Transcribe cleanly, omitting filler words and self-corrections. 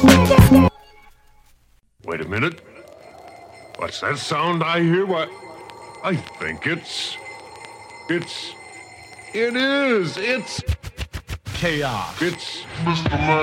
Wait a minute. What's that sound I hear? What? I think it is. It's chaos. It's Mr. Man.